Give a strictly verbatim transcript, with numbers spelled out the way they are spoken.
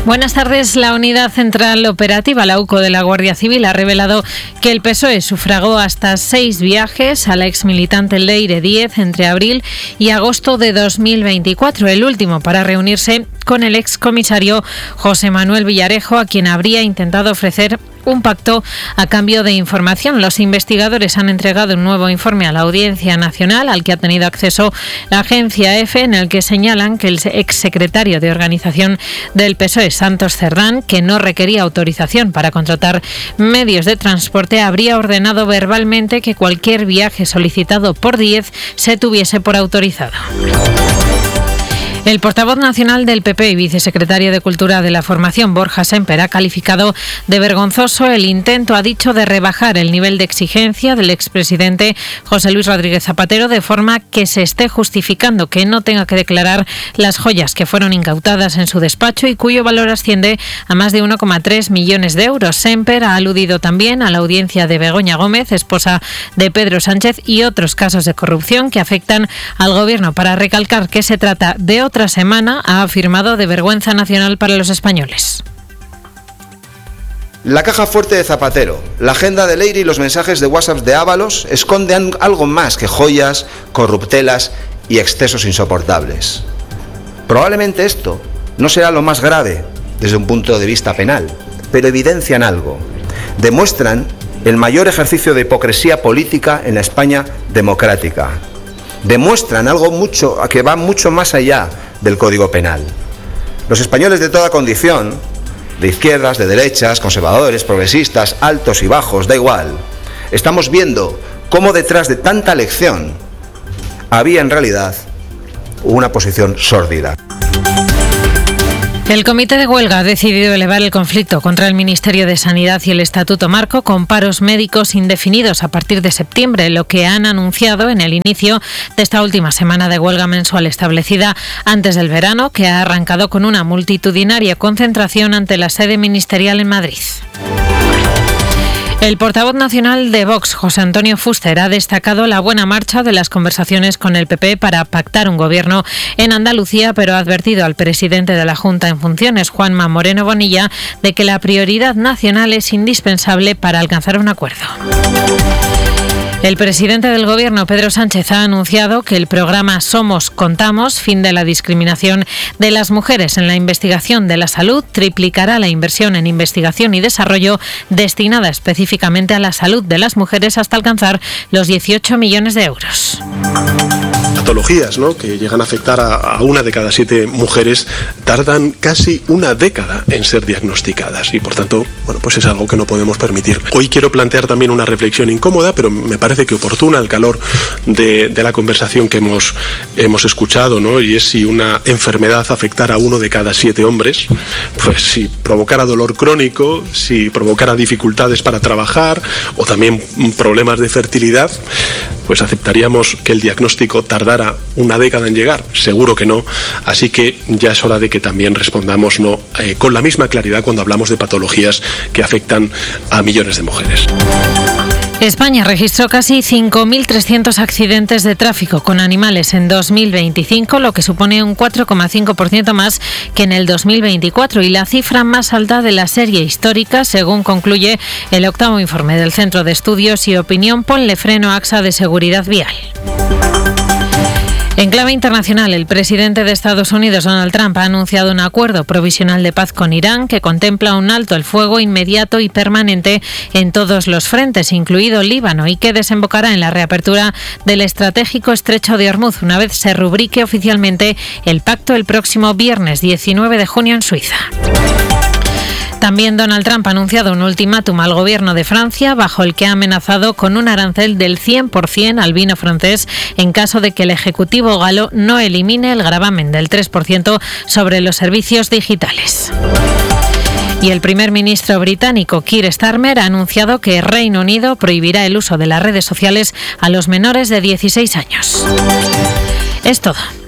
Buenas tardes. La Unidad Central Operativa, la U C O de la Guardia Civil, ha revelado que el P S O E sufragó hasta seis viajes a la exmilitante Leire Díez entre abril y agosto de dos mil veinticuatro, el último para reunirse con el excomisario José Manuel Villarejo, a quien habría intentado ofrecer un pacto a cambio de información. Los investigadores han entregado un nuevo informe a la Audiencia Nacional, al que ha tenido acceso la agencia EFE, en el que señalan que el exsecretario de Organización del P S O E, Santos Cerdán, que no requería autorización para contratar medios de transporte, habría ordenado verbalmente que cualquier viaje solicitado por Díez se tuviese por autorizado. El portavoz nacional del P P y vicesecretario de Cultura de la Formación, Borja Sémper, ha calificado de vergonzoso el intento, ha dicho, de rebajar el nivel de exigencia del expresidente José Luis Rodríguez Zapatero, de forma que se esté justificando que no tenga que declarar las joyas que fueron incautadas en su despacho y cuyo valor asciende a más de uno coma tres millones de euros. Sémper ha aludido también a la audiencia de Begoña Gómez, esposa de Pedro Sánchez, y otros casos de corrupción que afectan al Gobierno, para recalcar que se trata de otro Otra semana, ha afirmado, de vergüenza nacional para los españoles. La caja fuerte de Zapatero, la agenda de Leire y los mensajes de WhatsApp de Ábalos esconden algo más que joyas, corruptelas y excesos insoportables. Probablemente esto no será lo más grave desde un punto de vista penal, pero evidencian algo. Demuestran el mayor ejercicio de hipocresía política en la España democrática. Demuestran algo mucho que va mucho más allá del Código Penal. Los españoles de toda condición, de izquierdas, de derechas, conservadores, progresistas, altos y bajos, da igual, estamos viendo cómo detrás de tanta lección había en realidad una posición sórdida. El Comité de Huelga ha decidido elevar el conflicto contra el Ministerio de Sanidad y el Estatuto Marco con paros médicos indefinidos a partir de septiembre, lo que han anunciado en el inicio de esta última semana de huelga mensual establecida antes del verano, que ha arrancado con una multitudinaria concentración ante la sede ministerial en Madrid. El portavoz nacional de Vox, José Antonio Fuster, ha destacado la buena marcha de las conversaciones con el P P para pactar un gobierno en Andalucía, pero ha advertido al presidente de la Junta en funciones, Juanma Moreno Bonilla, de que la prioridad nacional es indispensable para alcanzar un acuerdo. El presidente del Gobierno, Pedro Sánchez, ha anunciado que el programa Somos Contamos, fin de la discriminación de las mujeres en la investigación de la salud, triplicará la inversión en investigación y desarrollo destinada específicamente a la salud de las mujeres hasta alcanzar los dieciocho millones de euros. Patologías, ¿no?, que llegan a afectar a, a una de cada siete mujeres tardan casi una década en ser diagnosticadas y, por tanto, bueno, pues es algo que no podemos permitir. Hoy quiero plantear también una reflexión incómoda, pero me parece que oportuna al calor de, de la conversación que hemos, hemos escuchado, ¿no?, y es si una enfermedad afectara a uno de cada siete hombres, pues si provocara dolor crónico, si provocara dificultades para trabajar o también problemas de fertilidad, pues aceptaríamos que el diagnóstico tardara una década en llegar. Seguro que no, así que ya es hora de que también respondamos no eh, con la misma claridad cuando hablamos de patologías que afectan a millones de mujeres. España registró casi cinco mil trescientos accidentes de tráfico con animales en dos mil veinticinco, lo que supone un cuatro coma cinco por ciento más que en el dos mil veinticuatro y la cifra más alta de la serie histórica, según concluye el octavo informe del Centro de Estudios y Opinión Ponle Freno AXA de Seguridad Vial. En clave internacional, el presidente de Estados Unidos, Donald Trump, ha anunciado un acuerdo provisional de paz con Irán que contempla un alto el fuego inmediato y permanente en todos los frentes, incluido Líbano, y que desembocará en la reapertura del estratégico estrecho de Hormuz, una vez se rubrique oficialmente el pacto el próximo viernes diecinueve de junio en Suiza. También Donald Trump ha anunciado un ultimátum al gobierno de Francia, bajo el que ha amenazado con un arancel del cien por ciento al vino francés en caso de que el Ejecutivo galo no elimine el gravamen del tres por ciento sobre los servicios digitales. Y el primer ministro británico, Keir Starmer, ha anunciado que Reino Unido prohibirá el uso de las redes sociales a los menores de dieciséis años. Es todo.